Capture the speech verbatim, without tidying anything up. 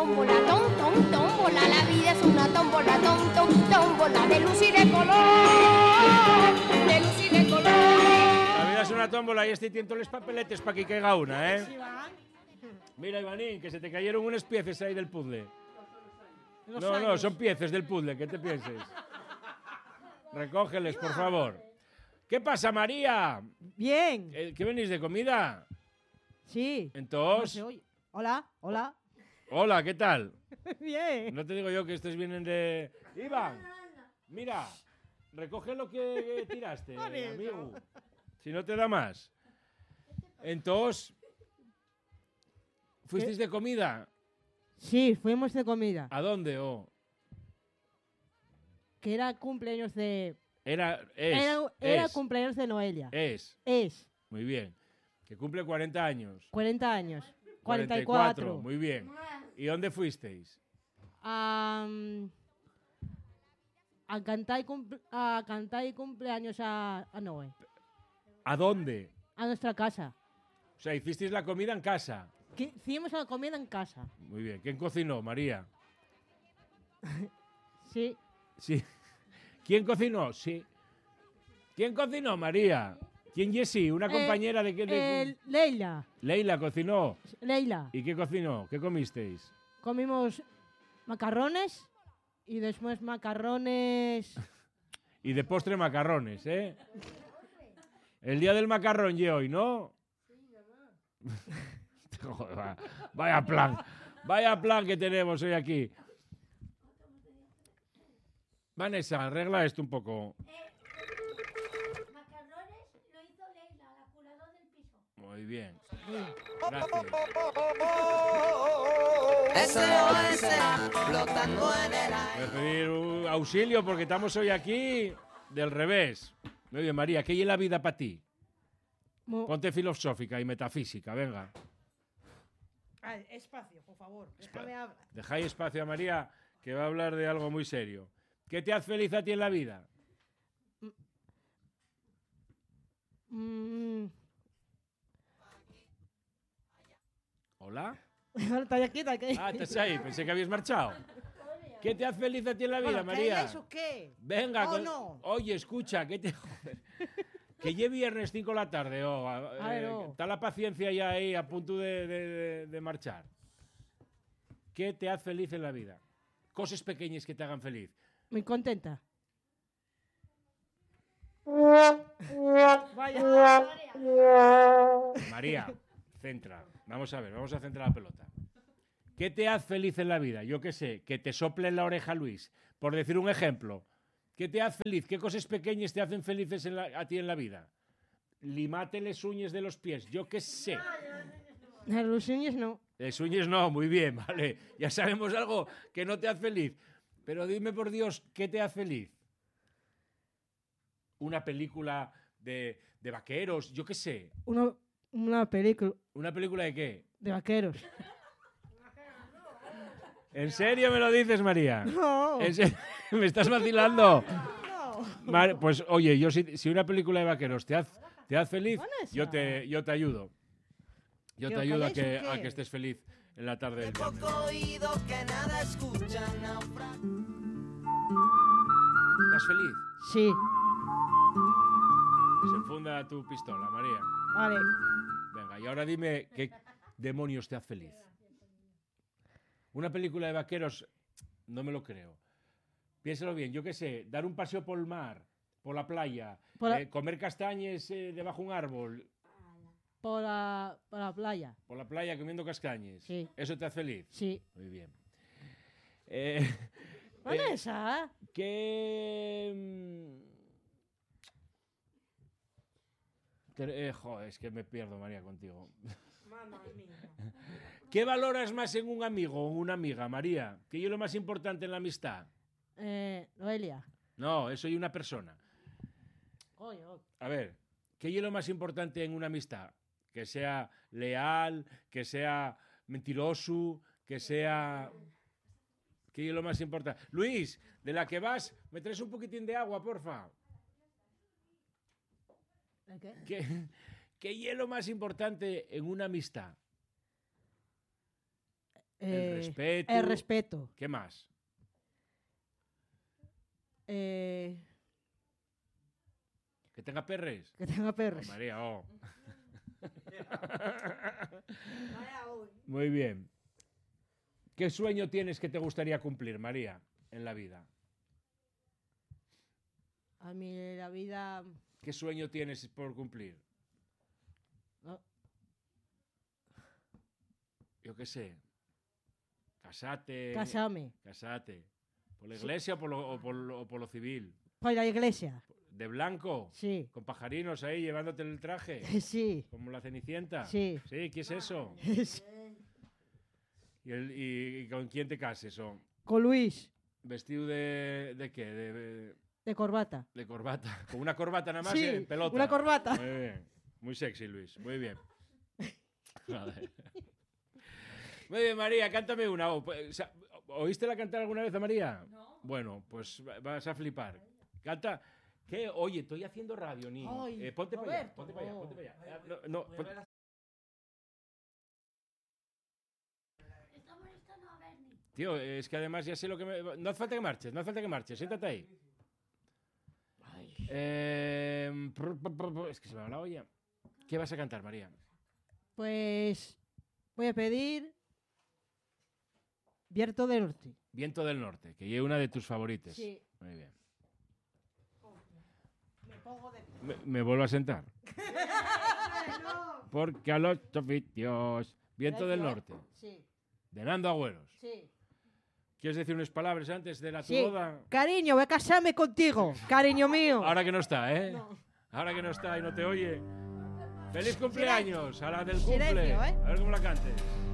tómbola, tom, tom, tómbola. La vida es una tómbola, tom, tom, tómbola. De luz y de color, de luz y de color. La vida es una tómbola y este tiento los papeletes para que caiga una, ¿eh? Mira, Ivanín, que se te cayeron unas piezas ahí del puzzle. No, no, son piezas del puzzle, ¿qué te pienses? Recógeles, por favor. ¿Qué pasa, María? Bien. Eh, ¿Qué venís de comida? Sí. Entonces. No se oye. Hola, hola. Hola, ¿qué tal? Bien. No te digo yo que estos vienen de... Iván, mira, recoge lo que tiraste, amigo. Si no te da más. Entonces, ¿fuisteis de comida? Sí, fuimos de comida. ¿A dónde? Oh? Que era cumpleaños de... Era, es, Era, era es, cumpleaños de Noelia. es. Es. Muy bien. Que cumple cuarenta años. cuarenta años. cuarenta y cuatro. Muy bien. ¿Y dónde fuisteis? Um, a cantar y, cumple, a cantar y cumpleaños a, a Noé. ¿A dónde? A nuestra casa. O sea, hicisteis la comida en casa. Que, hicimos la comida en casa. Muy bien. ¿Quién cocinó, María? Sí. Sí. ¿Quién cocinó? Sí. ¿Quién cocinó, María? ¿Quién Jessie? ¿Una Eh, compañera de qué? De... Eh, Leila. Leila cocinó. Leila. ¿Y qué cocinó? ¿Qué comisteis? Comimos macarrones y después macarrones... Y de postre macarrones, ¿eh? El día del macarrón y hoy, ¿no? Joder, vaya plan. Vaya plan que tenemos hoy aquí. Vanessa, arregla esto un poco. Macarrones lo hizo Leila, la curadora del piso. Muy bien. Gracias. Voy a pedir un auxilio porque estamos hoy aquí del revés. Muy bien, María, ¿qué hay en la vida para ti? Mo- Ponte filosófica y metafísica, venga. Ay, espacio, por favor. Déjame hablar. Dejáis espacio a María, que va a hablar de algo muy serio. ¿Qué te hace feliz a ti en la vida? Mm. ¿Hola? Está aquí, está aquí. Ah, estás ahí, pensé que habías marchado. ¿Qué te hace feliz a ti en la vida, Bueno, María? ¿eso qué? Venga, Oh, con- no. Oye, escucha, ¿qué te joder? Que lleve viernes cinco de la tarde, oh, a- A ver, eh, oh. está la paciencia ya ahí a punto de, de- de- de marchar. ¿Qué te hace feliz en la vida? Cosas pequeñas que te hagan feliz. Muy contenta. Vaya. María, centra. Vamos a ver, vamos a centrar la pelota. ¿Qué te hace feliz en la vida? Yo qué sé, que te sople en la oreja Luis, por decir un ejemplo. ¿Qué te hace feliz? ¿Qué cosas pequeñas te hacen felices en la- a ti en la vida? Limate las uñas de los pies, yo qué sé. Los niños no. Las uñas no, muy bien, vale. Ya sabemos algo que no te hace feliz. Pero dime por Dios, ¿qué te hace feliz? Una película de, de vaqueros, yo qué sé. Una, una película ¿Una película de qué? de vaqueros. ¿En serio me lo dices, María? No. ¿En serio? ¿Me estás vacilando? No. Mar- pues oye, yo si, si una película de vaqueros te hace, te hace feliz, Vanessa. yo te, yo te ayudo. Yo te ¿Que os ayudo a calláis que, o qué? a que estés feliz en la tarde del viernes. ¿Estás feliz? Sí. Se enfunda tu pistola, María. Vale. Venga, y ahora dime qué demonios te hace feliz. Una película de vaqueros, no me lo creo. Piénsalo bien, yo qué sé, dar un paseo por el mar, por la playa, Por la- eh, comer castañes eh, debajo de un árbol, Por la, por la playa. por la playa comiendo castañes. Sí. ¿Eso te hace feliz? Sí. Muy bien. Eh, Vanessa. ¿Qué...? mm, te- eh, joder, es que me pierdo, María, contigo. Mamma mía. ¿Qué valoras más en un amigo o en una amiga, María? ¿Qué es lo más importante en la amistad? Eh, Noelia. No, eso y una persona. Coño. A ver, ¿qué es lo más importante en una amistad? Que sea leal, que sea mentiroso, que sea... ¿Qué es lo más importante? Luis, de la que vas, ¿me traes un poquitín de agua, porfa? ¿El qué? ¿Qué, qué es lo más importante en una amistad? Eh, respeto. El respeto. ¿Qué más? Eh, Que tenga perres. que tenga Oh, perros. María, oh. Muy bien. ¿Qué sueño tienes que te gustaría cumplir, María, en la vida? A mí la vida... ¿Qué sueño tienes por cumplir? no, Yo qué sé. Casate. casarme. Casate. ¿Por la iglesia o por lo, o por lo- o por lo civil? Por la iglesia. ¿De blanco? Sí. ¿Con pajarinos ahí llevándote el traje? Sí. ¿Como la Cenicienta? Sí. Sí, ¿qué es eso? Sí. ¿Y, el- y- y con quién te cases? ¿O Con Luis, vestido de, de qué? De, de- de corbata. de corbata. ¿Con una corbata nada más Sí, en pelota? una corbata. Muy bien. Muy sexy, Luis. Muy bien. Joder. Muy bien, María, cántame una. O, pues, sa- ¿Oístela cantar alguna vez a María? No. Bueno, pues va- vas a flipar. Canta. ¿Qué? Oye, estoy haciendo radio, niño. Ay, Eh, ponte para allá, Roberto. ponte para allá, ponte para allá. Ah, No, no, pon- Tío, es que además ya sé lo que me... No hace falta que marches, no hace falta que marches. Siéntate ahí. Eh, prr, prr, prr, prr, es que se me va la olla. ¿Qué vas a cantar, María? Pues voy a pedir Viento del Norte. Viento del Norte, que es una de tus favoritas. Sí. Muy bien. Me pongo de pie. Me, me vuelvo a sentar. Porque a los oficios. Viento del Norte, Sí, de Nando Agüeros. sí. ¿Quieres decir unas palabras antes de la tu Sí. boda? Cariño, voy a casarme contigo. Cariño mío. Ahora que no está, ¿eh? No. Ahora que no está y no te oye. ¡Feliz cumpleaños! A la del cumple. Silencio, ¿eh? A ver cómo la cantes.